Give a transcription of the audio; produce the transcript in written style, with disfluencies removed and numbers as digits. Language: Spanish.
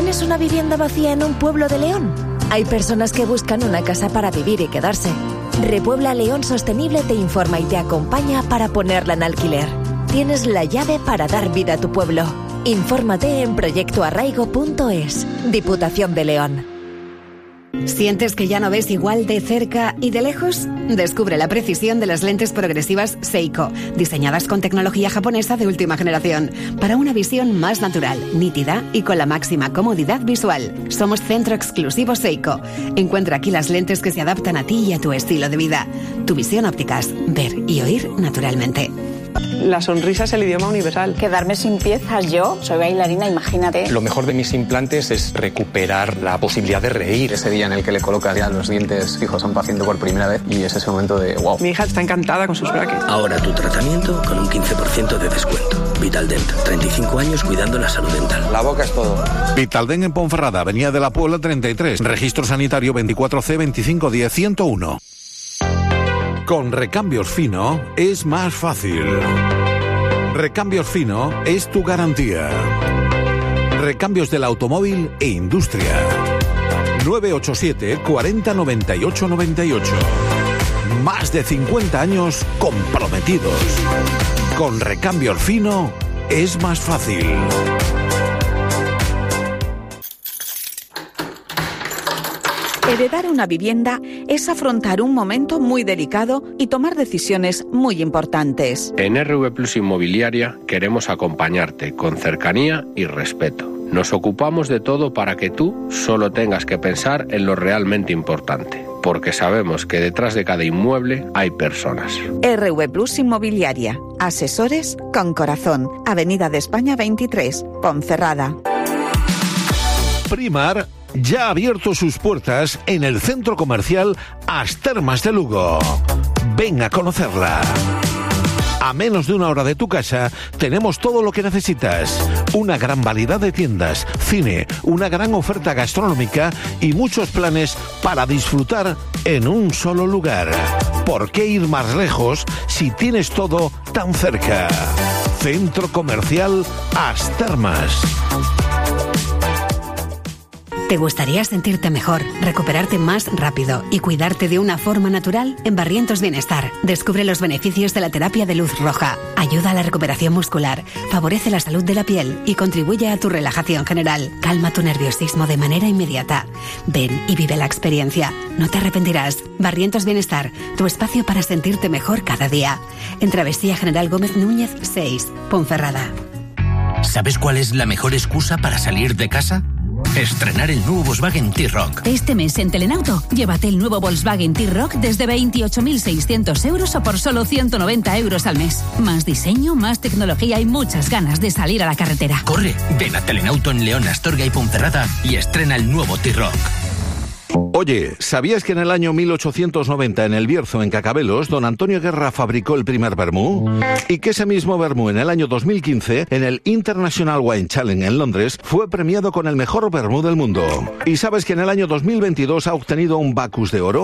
¿Tienes una vivienda vacía en un pueblo de León? Hay personas que buscan una casa para vivir y quedarse. Repuebla León Sostenible te informa y te acompaña para ponerla en alquiler. Tienes la llave para dar vida a tu pueblo. Infórmate en proyectoarraigo.es. Diputación de León. ¿Sientes que ya no ves igual de cerca y de lejos? Descubre la precisión de las lentes progresivas Seiko, diseñadas con tecnología japonesa de última generación, para una visión más natural, nítida y con la máxima comodidad visual. Somos centro exclusivo Seiko. Encuentra aquí las lentes que se adaptan a ti y a tu estilo de vida. Tu visión ópticas, ver y oír naturalmente. La sonrisa es el idioma universal. Quedarme sin piezas, yo soy bailarina, imagínate. Lo mejor de mis implantes es recuperar la posibilidad de reír. Ese día en el que le colocas ya los dientes fijos a un paciente por primera vez y es ese momento de wow. Mi hija está encantada con sus brackets. Ahora tu tratamiento con un 15% de descuento. Vitaldent, 35 años cuidando la salud dental. La boca es todo. Vitaldent en Ponferrada, Avenida de la Puebla 33. Registro sanitario 24C 2510 101. Con Recambios Fino es más fácil. Recambios Fino es tu garantía. Recambios del automóvil e industria. 987 40 98 98. Más de 50 años comprometidos. Con Recambios Fino es más fácil. Heredar una vivienda es afrontar un momento muy delicado y tomar decisiones muy importantes. En RV Plus Inmobiliaria queremos acompañarte con cercanía y respeto. Nos ocupamos de todo para que tú solo tengas que pensar en lo realmente importante, porque sabemos que detrás de cada inmueble hay personas. RV Plus Inmobiliaria. Asesores con corazón. Avenida de España 23, Ponferrada. Primar ya ha abierto sus puertas en el centro comercial As Termas de Lugo. Ven a conocerla. A menos de una hora de tu casa tenemos todo lo que necesitas. Una gran variedad de tiendas, cine, una gran oferta gastronómica y muchos planes para disfrutar en un solo lugar. ¿Por qué ir más lejos si tienes todo tan cerca? Centro Comercial As Termas. ¿Te gustaría sentirte mejor, recuperarte más rápido y cuidarte de una forma natural? En Barrientos Bienestar, descubre los beneficios de la terapia de luz roja. Ayuda a la recuperación muscular, favorece la salud de la piel y contribuye a tu relajación general. Calma tu nerviosismo de manera inmediata. Ven y vive la experiencia. No te arrepentirás. Barrientos Bienestar, tu espacio para sentirte mejor cada día. En Travesía General Gómez Núñez 6, Ponferrada. ¿Sabes cuál es la mejor excusa para salir de casa? Estrenar el nuevo Volkswagen T-Roc. Este mes en Telenauto, llévate el nuevo Volkswagen T-Roc desde 28.600 euros o por solo 190 euros al mes. Más diseño, más tecnología y muchas ganas de salir a la carretera. Corre, ven a Telenauto en León, Astorga y Ponferrada y estrena el nuevo T-Roc. Oye, ¿sabías que en el año 1890 en El Bierzo, en Cacabelos, don Antonio Guerra fabricó el primer vermú? Y que ese mismo vermú en el año 2015, en el International Wine Challenge en Londres, fue premiado con el mejor vermú del mundo. ¿Y sabes que en el año 2022 ha obtenido un Bacchus de oro?